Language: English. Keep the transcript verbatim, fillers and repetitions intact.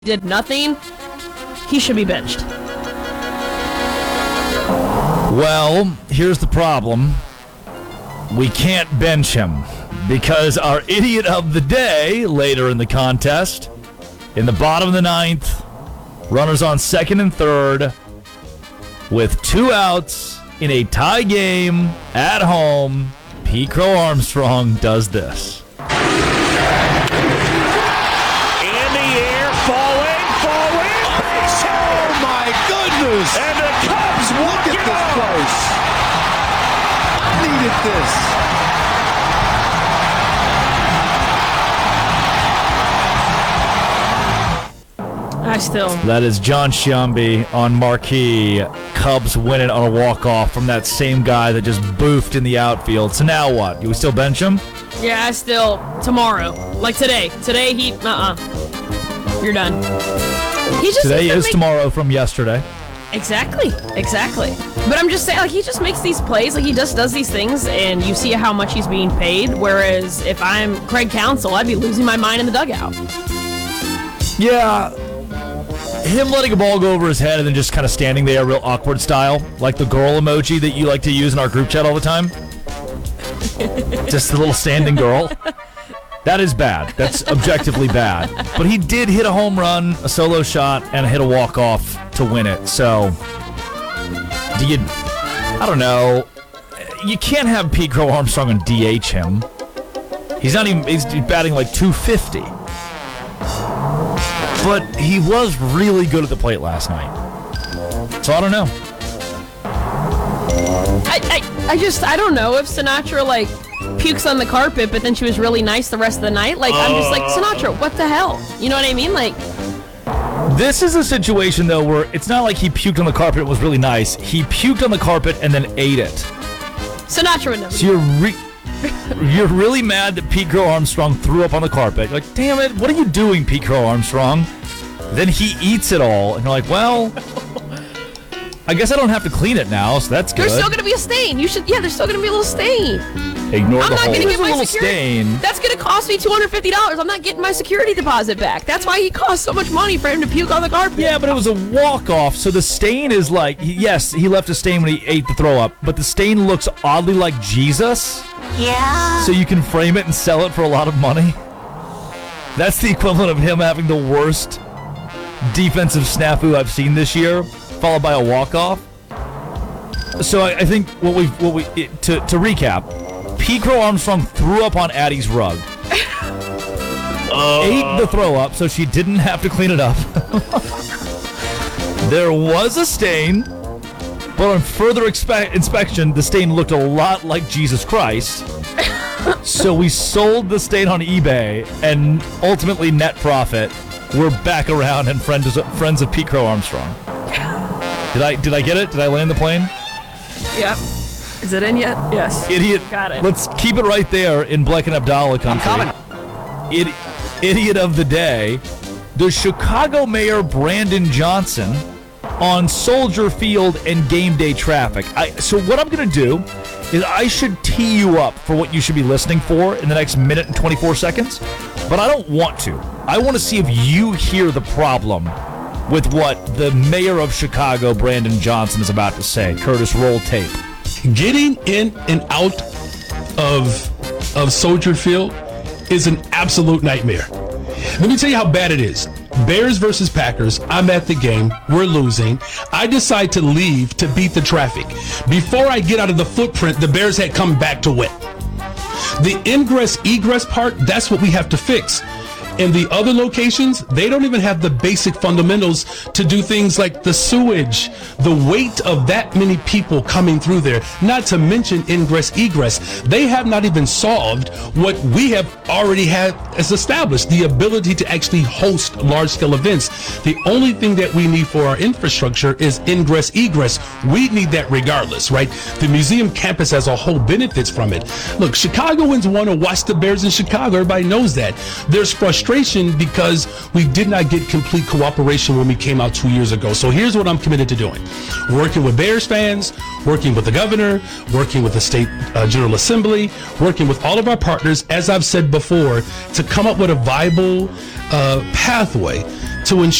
did nothing, he should be benched. Well, here's the problem. We can't bench him because our idiot of the day later in the contest, in the bottom of the ninth, runners on second and third, with two outs in a tie game at home, Pete Crow Armstrong does this. And the Cubs look at this place. Needed this. I still. That is John Sciambi on marquee. Cubs win it on a walk-off from that same guy that just boofed in the outfield. So now what? You would still bench him? Yeah, I still. Tomorrow. Like today. Today he. Uh-uh. You're done. He just Today is make... tomorrow from yesterday. Exactly, exactly. But I'm just saying, like, he just makes these plays, like, he just does these things, and you see how much he's being paid, whereas if I'm Craig Counsell, I'd be losing my mind in the dugout. Yeah, him letting a ball go over his head and then just kind of standing there real awkward style, like the girl emoji that you like to use in our group chat all the time. Just the little standing girl. That is bad. That's objectively bad. But he did hit a home run, a solo shot, and hit a walk-off to win it. So, do you... I don't know. You can't have Pete Crow Armstrong and D H him. He's not even... He's batting like two fifty. But he was really good at the plate last night. So, I don't know. I, I, I just... I don't know if Sinatra, like... pukes on the carpet, but then she was really nice the rest of the night. Like, uh, I'm just like, Sinatra, what the hell? You know what I mean? Like, this is a situation, though, where it's not like he puked on the carpet and was really nice. He puked on the carpet and then ate it. Sinatra would never. So you're, re- you're really mad that Pete Crow Armstrong threw up on the carpet. You're like, damn it, what are you doing, Pete Crow Armstrong? Then he eats it all, and you're like, well... I guess I don't have to clean it now, so that's good. There's still going to be a stain. You should, yeah, there's still going to be a little stain. Ignore I'm the not hole. going to get my little security. Stain. That's going to cost me two hundred fifty dollars. I'm not getting my security deposit back. That's why he cost so much money for him to puke on the carpet. Yeah, but it was a walk-off, so the stain is like, yes, he left a stain when he ate the throw-up, but the stain looks oddly like Jesus. Yeah. So you can frame it and sell it for a lot of money. That's the equivalent of him having the worst defensive snafu I've seen this year, followed by a walk-off. So I, I think what we what we it, to to recap, Pete Crow Armstrong threw up on Addie's rug, uh. ate the throw up, so she didn't have to clean it up. There was a stain, but on further expe- inspection, the stain looked a lot like Jesus Christ. So we sold the stain on eBay, and ultimately net profit. We're back around and friends friends of Pete Crow Armstrong. Did I did I get it? Did I land the plane? Yep. Is it in yet? Yes. Idiot. Got it. Let's keep it right there in Black and Abdallah country. I'm coming. Idi- idiot of the day. The Chicago Mayor Brandon Johnson on Soldier Field and game day traffic. I, so what I'm going to do is I should tee you up for what you should be listening for in the next minute and twenty-four seconds, but I don't want to. I want to see if you hear the problem with what the mayor of Chicago, Brandon Johnson, is about to say. Curtis, roll tape. Getting in and out of of Soldier Field is an absolute nightmare. Let me tell you how bad it is. Bears versus Packers. I'm at the game. We're losing. I decide to leave to beat the traffic. Before I get out of the footprint, the Bears had come back to win. The ingress egress part, that's what we have to fix. In the other locations, they don't even have the basic fundamentals to do things like the sewage, the weight of that many people coming through there, not to mention ingress egress. They have not even solved what we have already had as established, the ability to actually host large-scale events. The only thing that we need for our infrastructure is ingress egress. We need that regardless, right? The museum campus as a whole benefits from it. Look, Chicagoans want to watch the Bears in Chicago. Everybody knows that. There's frustration because we did not get complete cooperation when we came out two years ago. So here's what I'm committed to doing. Working with Bears fans, working with the governor, working with the state uh, General Assembly, working with all of our partners, as I've said before, to come up with a viable uh, pathway to ensure